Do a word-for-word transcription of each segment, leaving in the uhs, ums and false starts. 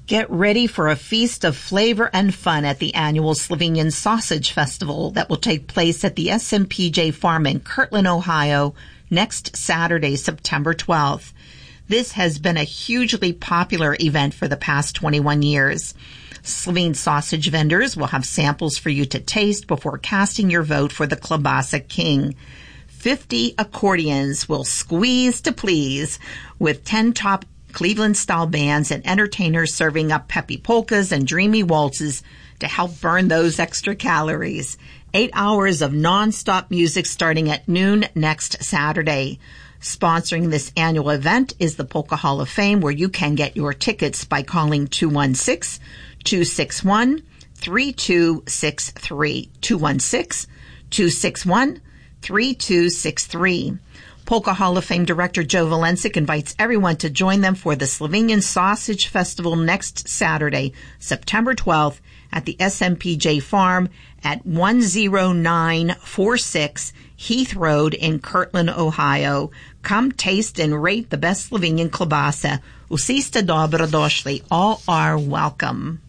Get ready for a feast of flavor and fun at the annual Slovenian Sausage Festival that will take place at the S M P J Farm in Kirtland, Ohio, next Saturday, September twelfth. This has been a hugely popular event for the past twenty-one years. Slovene sausage vendors will have samples for you to taste before casting your vote for the Klobasa King. fifty accordions will squeeze to please, with ten top Cleveland-style bands and entertainers serving up peppy polkas and dreamy waltzes to help burn those extra calories. Eight hours of non-stop music starting at noon next Saturday. Sponsoring this annual event is the Polka Hall of Fame, where you can get your tickets by calling two one six, two six one, three two six three. two one six, two six one, three two six three. Polka Hall of Fame Director Joe Valensic invites everyone to join them for the Slovenian Sausage Festival next Saturday, September twelfth, at the S M P J Farm at one oh nine four six Heath Road in Kirtland, Ohio. Come taste and rate the best Slovenian klobasa. Usista dobrodošli. All are welcome.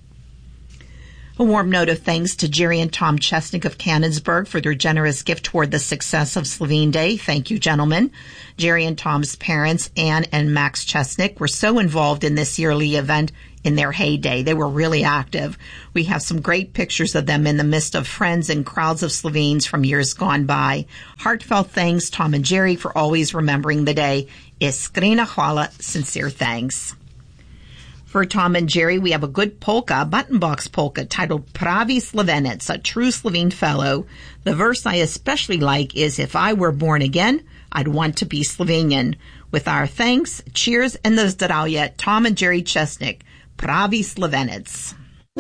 A warm note of thanks to Jerry and Tom Chesnick of Canonsburg for their generous gift toward the success of Slovene Day. Thank you, gentlemen. Jerry and Tom's parents, Ann and Max Chesnick, were so involved in this yearly event in their heyday. They were really active. We have some great pictures of them in the midst of friends and crowds of Slovenes from years gone by. Heartfelt thanks, Tom and Jerry, for always remembering the day. Iskrena hvala, sincere thanks. For Tom and Jerry, we have a good polka, a button box polka, titled Pravi Slovenec, a true Slovene fellow. The verse I especially like is, if I were born again, I'd want to be Slovenian. With our thanks, cheers, and the zdravje, Tom and Jerry Chesnick, Pravi Slovenec.